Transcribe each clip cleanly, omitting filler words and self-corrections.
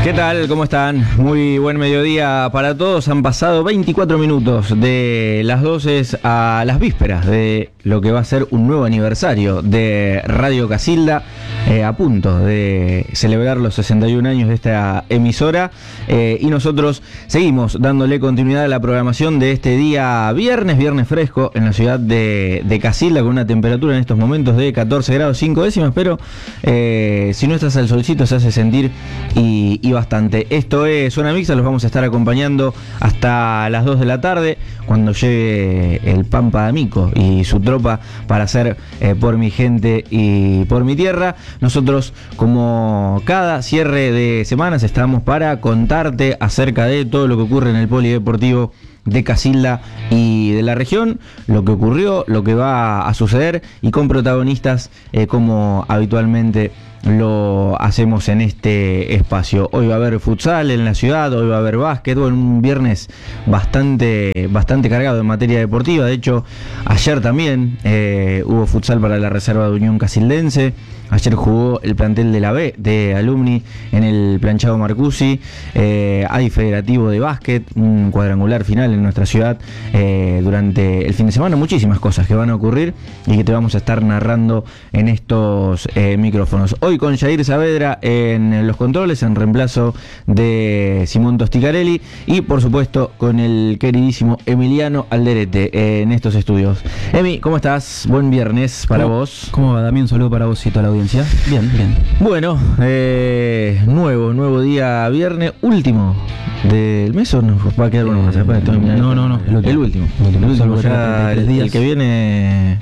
¿Qué tal? ¿Cómo están? Muy buen mediodía para todos. Han pasado 24 minutos de las 12 a las vísperas de lo que va a ser un nuevo aniversario de Radio Casilda, a punto de celebrar los 61 años de esta emisora, y nosotros seguimos dándole continuidad a la programación de este día viernes fresco en la ciudad de Casilda, con una temperatura en estos momentos de 14 grados 5 décimas, pero si no estás al solcito se hace sentir y bastante. Esto es Zona Mixta, los vamos a estar acompañando hasta las 2 de la tarde, cuando llegue el Pampa Amico y su tropa para hacer Por mi gente y por mi tierra. Nosotros, como cada cierre de semanas, estamos para contarte acerca de todo lo que ocurre en el polideportivo de Casilda y de la región, lo que ocurrió, lo que va a suceder, y con protagonistas como habitualmente lo hacemos en este espacio. Hoy va a haber futsal en la ciudad, hoy va a haber básquetbol, un viernes bastante cargado en materia deportiva. De hecho, ayer también hubo futsal para la reserva de Unión Casildense. Ayer jugó el plantel de la B de Alumni en el planchado Marcusi. Hay federativo de básquet, un cuadrangular final en nuestra ciudad durante el fin de semana. Muchísimas cosas que van a ocurrir y que te vamos a estar narrando en estos micrófonos. Hoy con Jair Saavedra en los controles, en reemplazo de Simón Tosticarelli, y por supuesto con el queridísimo Emiliano Alderete en estos estudios. Emi, ¿cómo estás? Buen viernes para vos. ¿Cómo va, Damián? Un saludo para vos y toda la audiencia. Bien. Bueno, nuevo día viernes, último del mes, ¿o no va a quedar uno más? No, el último. Ya el que viene.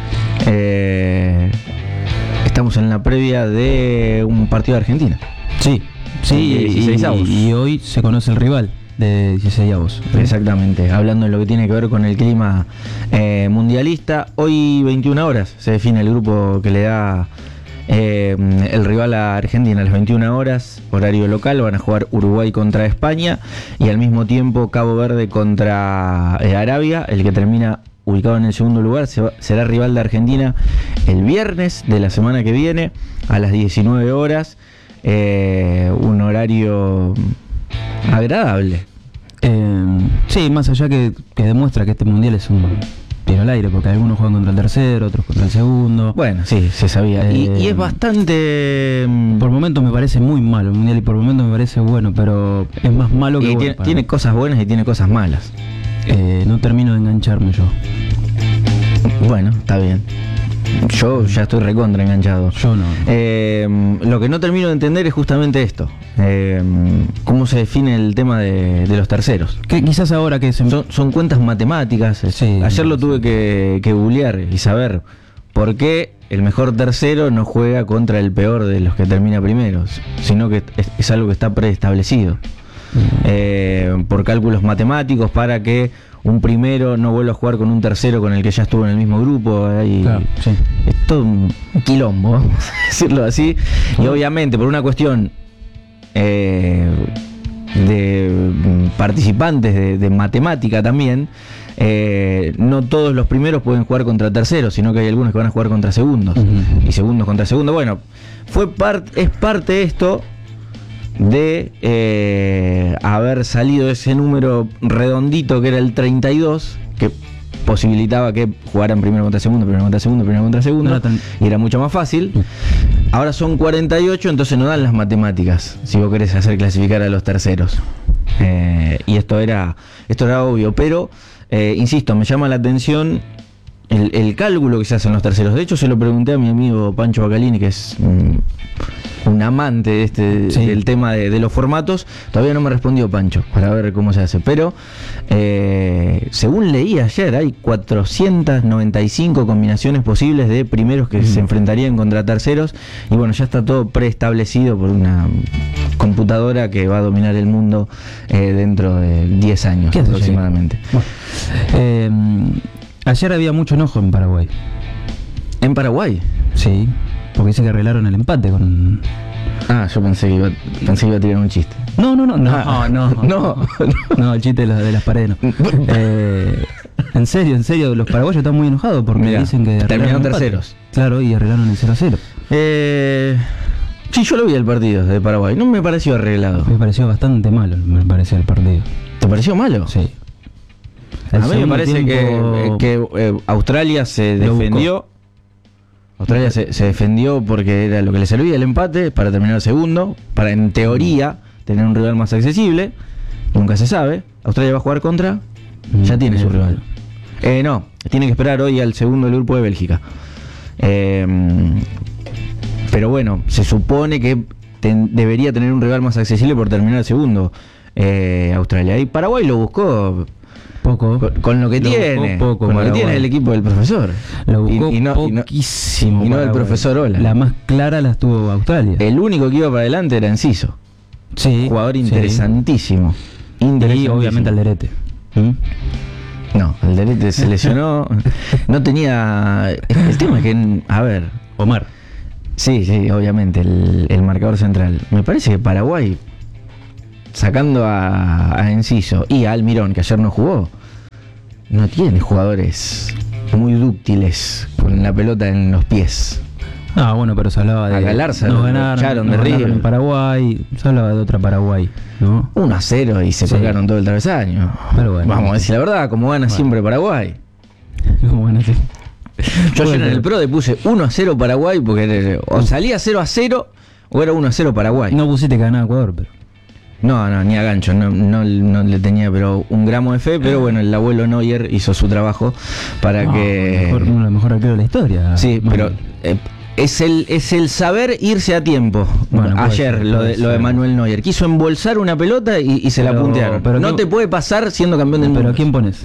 Estamos en la previa de un partido de Argentina. Sí, y hoy se conoce el rival de 16avos. Exactamente, hablando de lo que tiene que ver con el clima mundialista. Hoy 21 horas se define el grupo que le da el rival a Argentina. A las 21 horas, horario local, van a jugar Uruguay contra España, y al mismo tiempo Cabo Verde contra Arabia. El que termina ubicado en el segundo lugar será rival de Argentina el viernes de la semana que viene a las 19 horas. Un horario agradable. Sí, más allá que demuestra que este mundial es un tiro al aire, porque algunos juegan contra el tercero, otros contra el segundo. Bueno, sí, se sabía. Y es bastante... Por momentos me parece muy malo el mundial, y por momentos me parece bueno, pero es más malo que bueno. Tiene cosas buenas y tiene cosas malas. No termino de engancharme yo. Bueno, está bien. Yo ya estoy recontra enganchado. Yo no. Lo que no termino de entender es justamente esto. ¿Cómo se define el tema de los terceros? Que quizás ahora que son cuentas matemáticas. Sí, ayer lo tuve que googlear y saber por qué el mejor tercero no juega contra el peor de los que termina primero, sino que es algo que está preestablecido. Por cálculos matemáticos, para que un primero no vuelva a jugar con un tercero con el que ya estuvo en el mismo grupo. Claro, sí. Es todo un quilombo, vamos a decirlo así. Y obviamente por una cuestión de participantes de matemática también, no todos los primeros pueden jugar contra terceros, sino que hay algunos que van a jugar contra segundos, y segundos contra segundos. Bueno, es parte esto de haber salido ese número redondito que era el 32, que posibilitaba que jugaran primero contra segundo, y era mucho más fácil. Ahora son 48, entonces no dan las matemáticas si vos querés hacer clasificar a los terceros. Y esto era obvio, pero insisto, me llama la atención el cálculo que se hace en los terceros. De hecho, se lo pregunté a mi amigo Pancho Bacalini, que es un amante del tema de los formatos. Todavía no me respondió Pancho para ver cómo se hace, pero según leí ayer, hay 495 combinaciones posibles de primeros que se enfrentarían contra terceros, y bueno, ya está todo preestablecido por una computadora que va a dominar el mundo dentro de 10 años aproximadamente. Bueno, ayer había mucho enojo en Paraguay. ¿En Paraguay? Sí, porque dice que arreglaron el empate con... Yo pensé que iba a tirar un chiste. No, el chiste de las paredes no. En serio, los paraguayos están muy enojados porque dicen que terminaron terceros. Claro, y arreglaron el 0-0. Sí, yo lo vi el partido de Paraguay. No me pareció arreglado. Me pareció bastante malo, me pareció el partido. ¿Te pareció malo? Sí. A mí me parece que Australia se defendió. Australia se defendió porque era lo que le servía el empate para terminar el segundo, para en teoría tener un rival más accesible. Nunca se sabe. Australia va a jugar contra. Ya tiene su rival. No, tiene que esperar hoy al segundo del grupo de Bélgica. Pero bueno, se supone que debería tener un rival más accesible por terminar el segundo. Australia. Y Paraguay lo buscó poco. Con lo que tiene. Con lo que tiene el equipo del profesor. Lo buscó poquísimo. Y no del profesor Ola. La más clara la tuvo Australia. El único que iba para adelante era Enciso. Sí. Jugador interesantísimo. Y obviamente Alderete. No, Alderete se lesionó. No tenía. El tema es que. A ver. Omar. Sí, obviamente, el marcador central. Me parece que Paraguay, sacando a Enciso y a Almirón, que ayer no jugó, no tiene jugadores muy dúctiles con la pelota en los pies. Ah, bueno, pero se hablaba de... A Galarza nos ganaron en Paraguay, se hablaba de otra Paraguay, ¿no? 1-0 y se pegaron todo el travesaño. Pero bueno, vamos a decir la verdad, como gana siempre Paraguay. Como gana siempre. Yo ayer en el PRO le puse 1-0 Paraguay porque o salía 0-0 o era 1-0 Paraguay. No pusiste que ganaba Ecuador, pero... No, ni a gancho, no le tenía pero un gramo de fe, pero bueno, el abuelo Neuer hizo su trabajo para que... Uno de los mejores arqueros de la historia. Sí, pero es el saber irse a tiempo. Bueno, ayer lo de Manuel Neuer, quiso embolsar una pelota y se la puntearon. Pero no te puede pasar siendo campeón del mundo. ¿Pero a quién pones?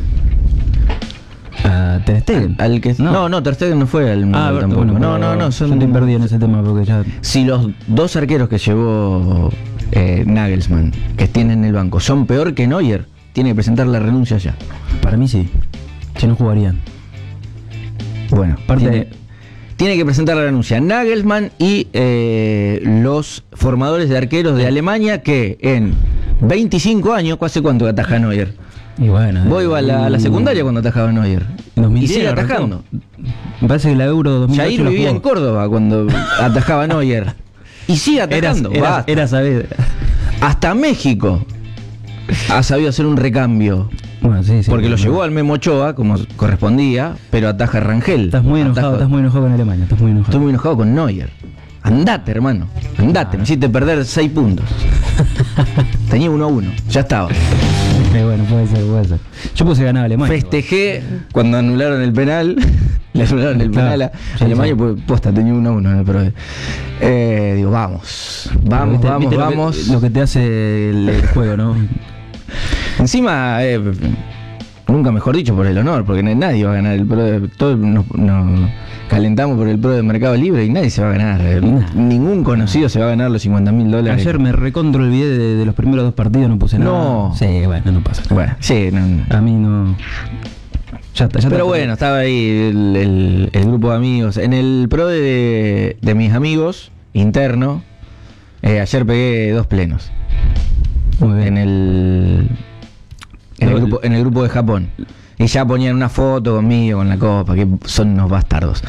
¿A Ter Stegen? Al que, no, Ter Stegen no fue al mundo tampoco. Bueno, no, yo estoy perdido en ese tema porque ya... Si los dos arqueros que llevó Nagelsmann, que tienen en el banco, son peor que Neuer, tiene que presentar la renuncia ya. Para mí sí, si no jugarían. Bueno, tiene que presentar la renuncia Nagelsmann y los formadores de arqueros de Alemania que en 25 años, ¿hace cuánto que ataja Neuer? Y bueno, vos ibas a la secundaria cuando atajaba Neuer. Y sigue atajando. Me parece que la Euro 2008 Jair vivía en Córdoba cuando atajaba Neuer. Y sigue atajando. Era saber. Hasta México ha sabido hacer un recambio. Bueno, sí, porque lo llevó al Memo Ochoa, como correspondía, pero ataja Rangel. Estás muy enojado con Alemania. Estoy muy enojado con Neuer. Andate, hermano. Andate, me hiciste perder 6 puntos. Tenía 1-1, ya estaba. Bueno, puede ser. Yo puse ganar a Alemania. Festejé cuando anularon el penal. Le anularon el penal a Alemania, pues posta, tenía 1-1 en el PRO. Digo, vamos. Lo que te hace el juego, ¿no? Encima, nunca mejor dicho, por el honor, porque nadie va a ganar el PRO. Todos nos calentamos por el PRO de Mercado Libre y nadie se va a ganar. Ningún conocido se va a ganar los $50.000. Ayer me recontra olvidé de los primeros 2 partidos, no puse nada. No. Sí, bueno, no pasa nada. Bueno, sí, a mí no. Ya pero bueno, estaba ahí el grupo de amigos. En el PRO de mis amigos, interno, ayer pegué 2 plenos. Muy bien. En el grupo de Japón. Y ya ponían una foto conmigo con la copa, que son unos bastardos.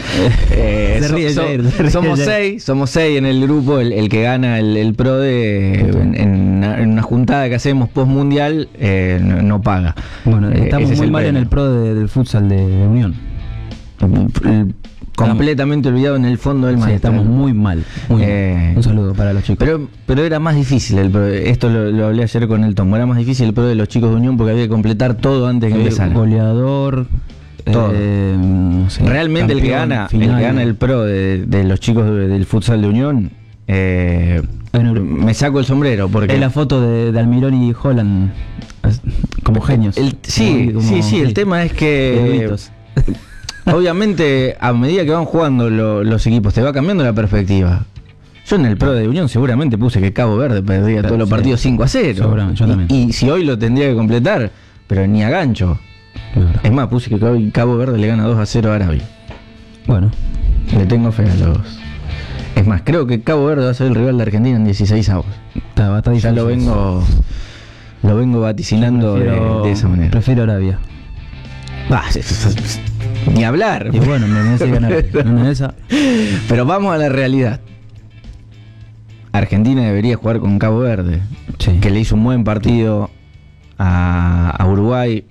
Somos 6 en el grupo, el que gana el PRO en una juntada que hacemos post mundial no paga. Bueno, estamos muy mal en el PRO del futsal de Unión. Completamente olvidado en el fondo del mar. Sí, estamos muy mal. Un saludo para los chicos. Pero era más difícil el PRO. Esto lo hablé ayer con el Tomo. Era más difícil el PRO de los chicos de Unión porque había que completar todo antes de que empezara. Goleador. Todo. No sé, realmente campeón, el que gana el PRO de los chicos del futsal de Unión, me saco el sombrero. Porque es la foto de Almirón y Holland como genios. El tema es que obviamente a medida que van jugando los equipos te va cambiando la perspectiva. Yo en el PRO de Unión seguramente puse que Cabo Verde perdía todos los partidos 5-0. Yo también. Y si hoy lo tendría que completar, pero ni a gancho. Es más, puse que Cabo Verde le gana 2-0 a Arabia. Bueno, le tengo fe a los... Es más, creo que Cabo Verde va a ser el rival de Argentina en 16avos. Ya lo vengo vaticinando de esa manera. Prefiero Arabia. Ni hablar. Y bueno, me merece ganar. Pero vamos a la realidad. Argentina debería jugar con Cabo Verde, Sí. que le hizo un buen partido a Uruguay,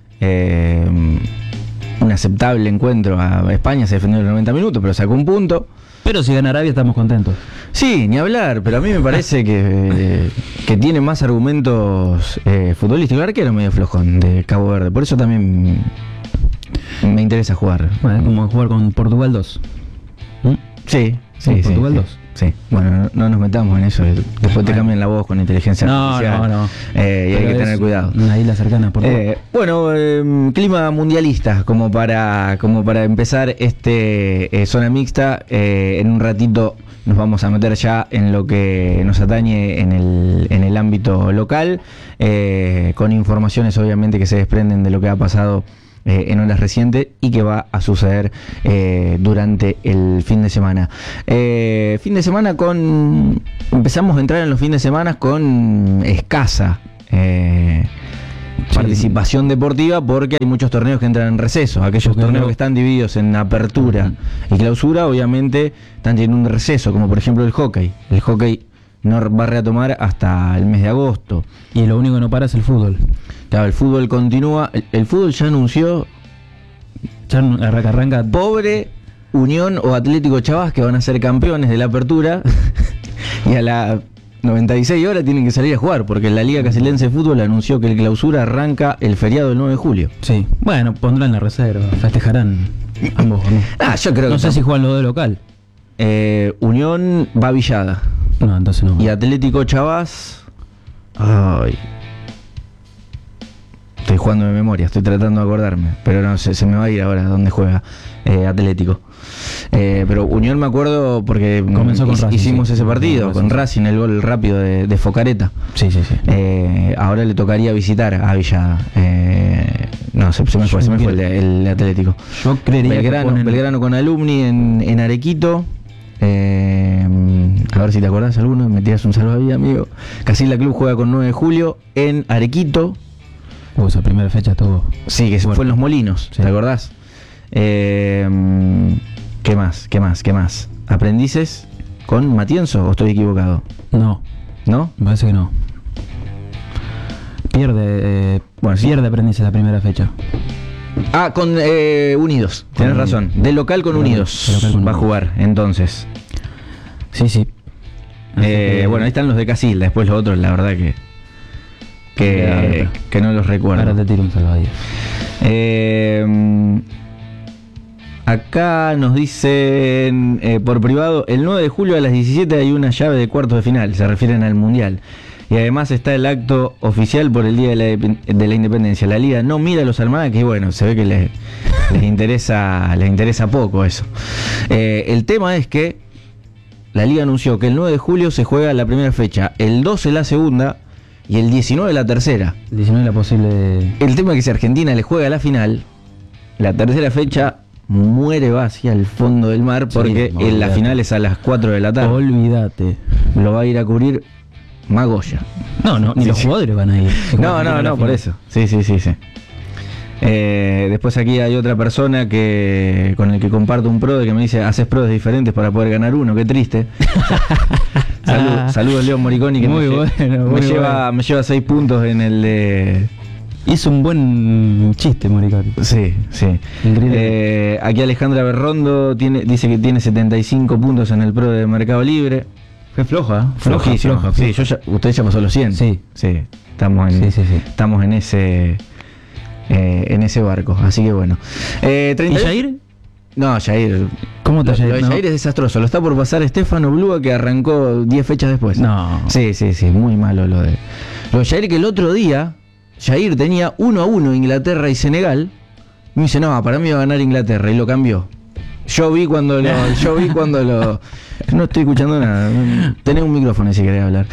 un aceptable encuentro a España, se defendió los 90 minutos, pero sacó un punto. Pero si gana Arabia estamos contentos. Sí, ni hablar, pero a mí me parece que tiene más argumentos futbolísticos. El arquero medio flojón de Cabo Verde, por eso también me interesa jugar. Bueno, es como jugar con Portugal 2. Sí, ¿Con sí. Portugal Sí, 2? sí. Bueno, no nos metamos en eso. Después te Bueno. cambian la voz con inteligencia artificial. No. Y hay Pero que es tener cuidado. Una isla cercana a Portugal. Bueno, clima mundialista como para empezar zona mixta. En un ratito nos vamos a meter ya en lo que nos atañe en el ámbito local, con informaciones obviamente que se desprenden de lo que ha pasado en horas recientes y que va a suceder durante el fin de semana. Fin de semana empezamos a entrar en los fines de semana con escasa participación deportiva, porque hay muchos torneos que entran en receso. Aquellos torneos que están divididos en apertura y clausura, obviamente están teniendo un receso, como por ejemplo el hockey. El hockey no va a retomar hasta el mes de agosto. Y lo único que no para es el fútbol. Claro, el fútbol continúa. El fútbol ya anunció, Ya arranca. pobre Unión o Atlético Chavas, que van a ser campeones de la apertura y a las 96 horas tienen que salir a jugar, porque la Liga Casilense de Fútbol anunció que el clausura arranca el feriado del 9 de julio. Sí. Bueno, pondrán la reserva. Festejarán ambos, ¿no? Yo creo No que sé si juegan los de local. Unión va a Villada No, entonces no. y Atlético Chavas. Ay. Estoy jugando de memoria, estoy tratando de acordarme, pero no sé, se me va a ir ahora dónde juega Atlético. Pero Unión me acuerdo porque Comenzó con Racing, hicimos sí. ese partido Con con Racing, el gol rápido de Focareta. Sí. Ahora le tocaría visitar a Villada. No, se me fue el Atlético. Yo creería que Belgrano con Alumni en Arequito. A ver si te acordás alguno, me tiras un salvavidas, amigo. Casilla Club juega con 9 de julio en Arequito. Esa primera fecha estuvo. Sí, que fue en Los Molinos, Sí. ¿te acordás? ¿Qué más? ¿Aprendices con Matienzo o estoy equivocado? No, ¿No? me parece que no. Pierde Aprendices la primera fecha. Con Unidos, tenés Con razón. De local con Unidos De local con va a Unidos. jugar, entonces. Sí. Bueno, ahí están los de Casilda, después los otros, la verdad que no los recuerdo. Ahora te tiro un salvavidas. Acá nos dicen por privado, el 9 de julio a las 17 hay una llave de cuartos de final, se refieren al Mundial. Y además está el acto oficial por el Día de la Independencia. La Liga no mira los almanaques y bueno, se ve que les interesa poco eso. El tema es que la Liga anunció que el 9 de julio se juega la primera fecha, el 12 la segunda y el 19 la tercera. El 19 la posible. El tema es que si Argentina le juega la final, la tercera fecha va hacia el fondo del mar, porque Sí, la final es a las 4 de la tarde. Olvídate. Lo va a ir a cubrir Magoya. No, ni Sí, los sí. jugadores van a ir. No, por eso. Sí. Después aquí hay otra persona con el que comparto un PRODE que me dice, haces PRODES diferentes para poder ganar uno, qué triste. Saludos Leo Moriconi, que me lleva 6 puntos en el de... Hizo un buen chiste, Moriconi. Sí. Increíble. Aquí Alejandra Berrondo dice que tiene 75 puntos en el Pro de Mercado Libre. Fue floja. Flojísimo. Sí, usted ya pasó los 100. Sí. Estamos en ese barco. Así que bueno. ¿Y Jair? No, Jair. ¿Cómo te Lo de Jair es desastroso. Lo está por pasar Estefano Blua, que arrancó 10 fechas después. No. Sí. Muy malo lo de Jair, que el otro día Jair tenía 1-1 Inglaterra y Senegal. Y me dice, no, para mí va a ganar Inglaterra. Y lo cambió. Yo vi cuando lo... No estoy escuchando nada. Tenés un micrófono si querés hablar.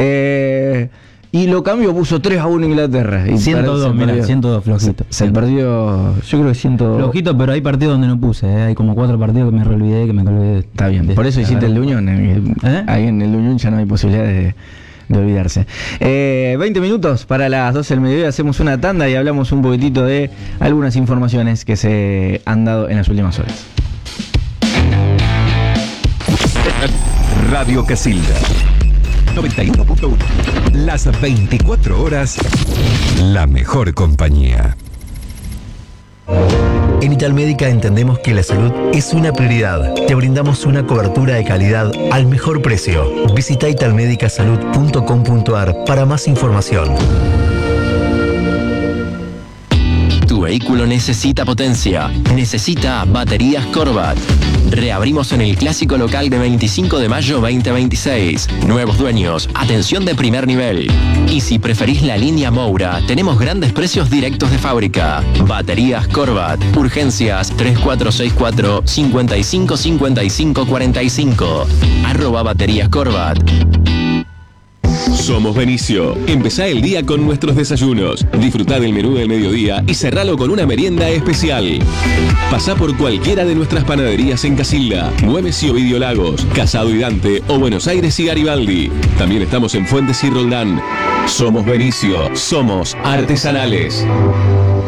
Y lo cambió, puso 3-1 Inglaterra. Y 102, mira, 102 flojito. Se perdió, yo creo que 102. Flojito, pero hay partidos donde no puse. Hay como 4 partidos que me olvidé. Está bien, por eso hiciste el de Unión. Ahí en el de Unión ya no hay posibilidad de olvidarse. 20 minutos para las 12 del mediodía, hacemos una tanda y hablamos un poquitito de algunas informaciones que se han dado en las últimas horas. Radio Casilda, 91.1. Las 24 horas, la mejor compañía. En Italmédica entendemos que la salud es una prioridad. Te brindamos una cobertura de calidad al mejor precio. Visita italmedicasalud.com.ar para más información. Tu vehículo necesita potencia, necesita baterías Corvat. Reabrimos en el clásico local de 25 de mayo 2026. Nuevos dueños, atención de primer nivel. Y si preferís la línea Moura, tenemos grandes precios directos de fábrica. Baterías Corvat, urgencias 3464 55 55 45. @baterías Corvat. Somos Benicio. Empezá el día con nuestros desayunos. Disfrutá del menú del mediodía y cerralo con una merienda especial. Pasá por cualquiera de nuestras panaderías en Casilda, Güemes y Ovidio Lagos, Casado y Dante o Buenos Aires y Garibaldi. También estamos en Fuentes y Roldán. Somos Benicio. Somos artesanales.